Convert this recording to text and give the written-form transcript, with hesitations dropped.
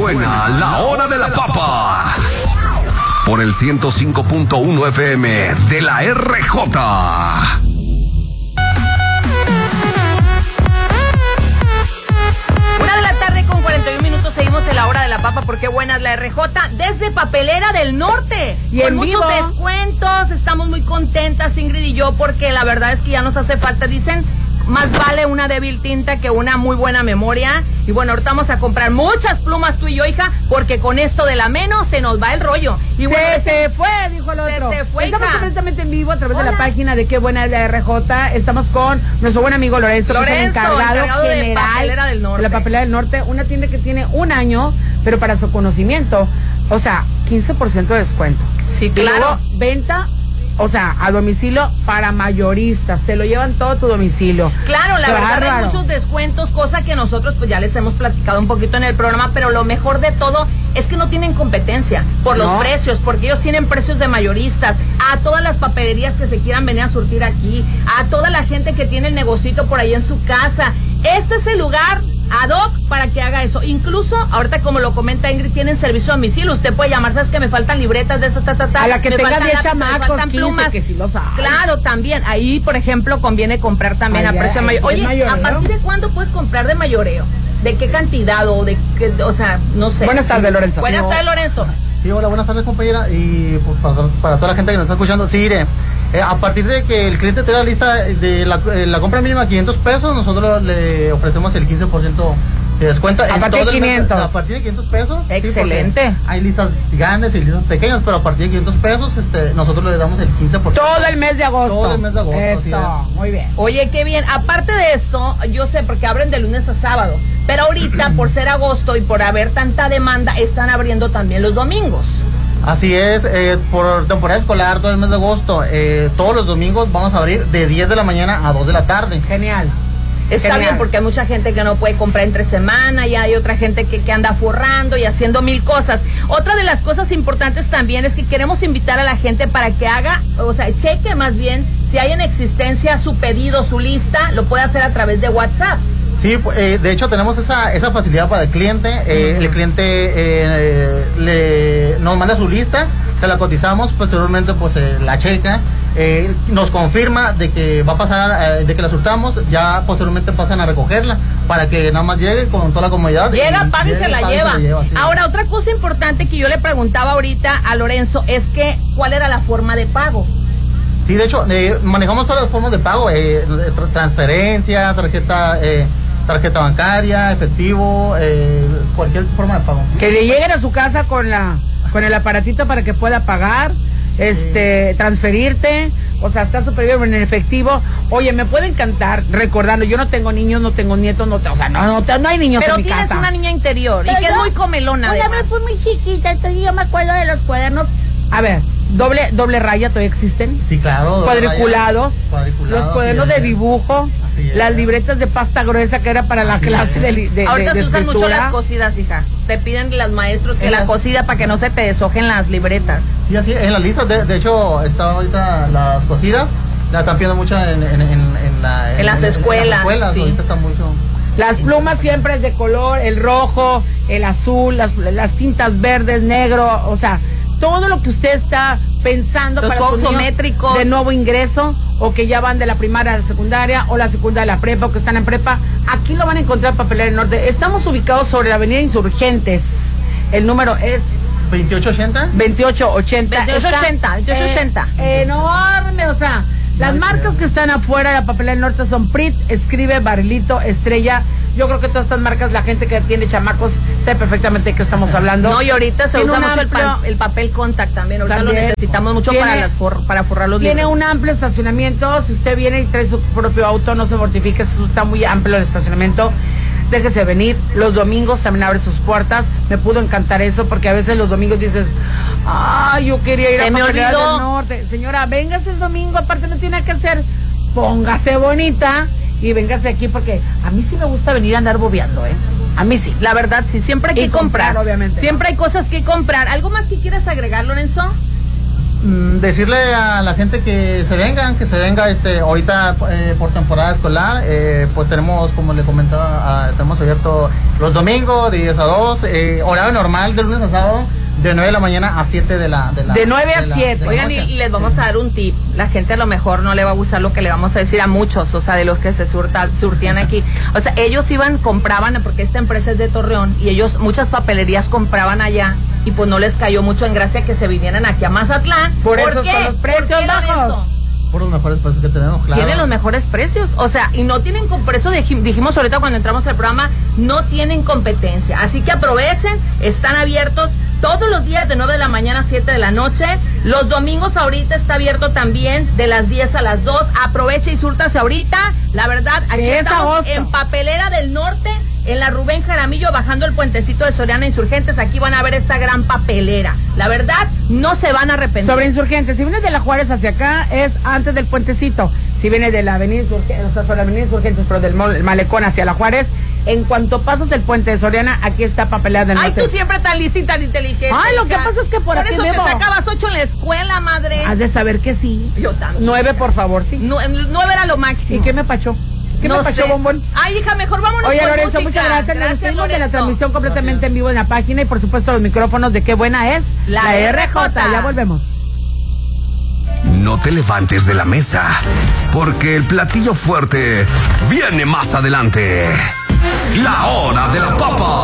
suena la hora de la papa. Por el 105.1 FM de la RJ. Una de la tarde con 41 minutos, seguimos en la hora de la papa, porque buena es la RJ, desde Papelera del Norte, y con en muchos vivo. Descuentos. Estamos muy contentas, Ingrid y yo, porque la verdad es que ya nos hace falta, dicen, más vale una débil tinta que una muy buena memoria. Y bueno, ahorita vamos a comprar muchas plumas tú y yo, hija, porque con esto de la menos se nos va el rollo. Y bueno, se te fue, dijo el otro. Se te fue, Estamos hija. completamente en vivo a través Hola. de la página de Qué Buena es la RJ. Estamos con nuestro buen amigo Lorenzo, que es el encargado de general Papelera del Norte. de la Papelera del Norte, una tienda que tiene un año, pero para su conocimiento, o sea, 15% de descuento. Sí, Y claro. luego, venta, o sea, a domicilio para mayoristas, te lo llevan todo a tu domicilio. Claro, la verdad hay Bárbaro. muchos descuentos, cosa que nosotros pues ya les hemos platicado un poquito en el programa, pero lo mejor de todo es que no tienen competencia por los No. precios, porque ellos tienen precios de mayoristas, a todas las papelerías que se quieran venir a surtir aquí, a toda la gente que tiene el negocito por ahí en su casa. Este es el lugar ad hoc para que haga eso. Incluso, ahorita como lo comenta Ingrid, tienen servicio a domicilio. Usted puede llamar, ¿sabes que me faltan libretas de eso, A la que me tenga faltan 10 lápices, me chamacos, faltan 15, plumas. que sí lo sabe. Claro, también. Ahí, por ejemplo, conviene comprar también Ay, a precio de mayoreo. ¿es Oye, mayoreo? ¿a partir de cuándo puedes comprar de mayoreo? ¿De qué cantidad o de qué, o sea, no sé? Buenas tardes, Lorenzo. Buenas tardes, Lorenzo. Sí, hola, buenas tardes, compañera. Y pues, para toda la gente que nos está escuchando, sí, mire, a partir de que el cliente tenga la lista de la compra mínima de 500 pesos, nosotros le ofrecemos el 15% de descuento. A en partir todo de el mes. 500. A partir de 500 pesos. Excelente. Sí, porque hay listas grandes y listas pequeñas, pero a partir de 500 pesos nosotros le damos el 15%. Todo el mes de agosto. Todo el mes de agosto, así Eso, es. muy bien. Oye, qué bien. Aparte de esto, yo sé, porque abren de lunes a sábado, pero ahorita, por ser agosto y por haber tanta demanda, están abriendo también los domingos. Así es, por temporada escolar, todo el mes de agosto, todos los domingos vamos a abrir de 10 de la mañana a 2 de la tarde. Genial. Está Genial. bien, porque hay mucha gente que no puede comprar entre semana, y hay otra gente que anda forrando y haciendo mil cosas. Otra de las cosas importantes también es que queremos invitar a la gente para que haga, o sea, cheque más bien si hay en existencia su pedido, su lista, lo puede hacer a través de WhatsApp. Sí, de hecho tenemos esa facilidad para el cliente. El cliente nos manda su lista, se la cotizamos, posteriormente pues la checa, nos confirma de que va a pasar, de que la surtamos, ya posteriormente pasan a recogerla para que nada más llegue con toda la comodidad. Llega, paga y se la lleva. Sí. Ahora, otra cosa importante que yo le preguntaba ahorita a Lorenzo es que, ¿cuál era la forma de pago? Sí, de hecho, manejamos todas las formas de pago, transferencia, tarjeta bancaria, efectivo, cualquier forma de pago. Que le lleguen a su casa con el aparatito para que pueda pagar, transferirte, o sea, está súper bien en efectivo. Oye, me puede encantar recordando, yo no tengo niños, no tengo nietos, no hay niños Pero en mi tienes casa. una niña interior y que es muy comelona. Oye, además. me fui muy chiquita, entonces yo me acuerdo de los cuadernos. A ver, doble raya todavía existen. Sí, claro. Cuadriculados, los cuadernos de dibujo, Así es. las libretas de pasta gruesa que era para la clase de Ahorita de se usan mucho escritura. las cosidas, hija. Te piden las maestros que En la las- cosida para que no se te deshojen las libretas. Sí, así, en la lista, de hecho, está ahorita las cosidas, las están pidiendo mucho en las escuelas, sí. Ahorita está mucho. Las plumas siempre es de color, el rojo, el azul, las tintas verdes, negro, o sea, todo lo que usted está pensando Los para sus niños oxométricos. de nuevo ingreso, o que ya van de la primaria a la secundaria, o la secundaria a la prepa, o que están en prepa, aquí lo van a encontrar en Papelera del Norte. Estamos ubicados sobre la avenida Insurgentes, el número es 2880. 2880. 2880, 2880. Enorme, o sea, las marcas que están afuera de la Papelera del Norte son Prit, Escribe, Barrilito, Estrella. Yo creo que todas estas marcas, la gente que tiene chamacos sabe perfectamente de qué estamos hablando. No, y ahorita se Tiene usa un mucho amplio- el papel contact también. Ahorita También. lo necesitamos mucho Tiene- para forrar los Tiene libros. un amplio estacionamiento. Si usted viene y trae su propio auto, no se mortifique, está muy amplio el estacionamiento. Déjese venir. Los domingos también abre sus puertas. Me pudo encantar eso, porque a veces los domingos dices, yo quería ir Se a me Papelera olvidó. del Norte. Señora, véngase el domingo, aparte no tiene nada que hacer. Póngase bonita y véngase aquí, porque a mí sí me gusta venir a andar bobeando, A mí sí. La verdad, sí, siempre hay Y que comprar. comprar, obviamente. Siempre hay cosas que comprar. ¿Algo más que quieras agregar, Lorenzo? decirle a la gente que se venga ahorita por temporada escolar, pues tenemos, como le comentaba, tenemos abierto los domingos de 10 a 2, horario normal de lunes a sábado, de 9 de la mañana a 7 de la De 9 a 7. Oigan, y les vamos a dar un tip. La gente a lo mejor no le va a gustar lo que le vamos a decir a muchos, o sea, de los que se surtían aquí. O sea, ellos compraban, porque esta empresa es de Torreón, y ellos, muchas papelerías compraban allá, y pues no les cayó mucho en gracia que se vinieran aquí a Mazatlán. Por eso son los precios bajos. Por los mejores precios que tenemos, claro. Tienen los mejores precios, o sea, y no tienen, por eso dijimos ahorita cuando entramos al programa, no tienen competencia. Así que aprovechen, están abiertos todos los días de 9 de la mañana a 7 de la noche. Los domingos ahorita está abierto también de las 10 a las 2. Aproveche y súrtase ahorita. La verdad, aquí estamos en Papelera del Norte, en la Rubén Jaramillo, bajando el puentecito de Soriana Insurgentes. Aquí van a ver esta gran papelera. La verdad, no se van a arrepentir. Sobre Insurgentes, si vienes de la Juárez hacia acá, es antes del puentecito. Si vienes de la Avenida Insurgentes, o sea, sobre la Avenida Insurgentes, pero del Malecón hacia la Juárez, en cuanto pasas el puente de Soriana, aquí está Papelera del Norte. Ay, tú siempre tan lista y tan inteligente. Ay, lo que pasa es que por aquí eso te sacabas 8 en la escuela, madre. Has de saber que sí. Yo también. 9, por favor, sí. 9 era lo máximo. ¿Y qué me pachó? ¿Qué no me pachó, sé. bombón? Ay, hija, mejor vámonos. Oye, con Lorenzo, música. muchas gracias. Nos despedimos de la Lorenzo. transmisión completamente en vivo en la página y por supuesto los micrófonos de Qué Buena es La RJ. Ya volvemos. No te levantes de la mesa, porque el platillo fuerte viene más adelante. La hora de la papa.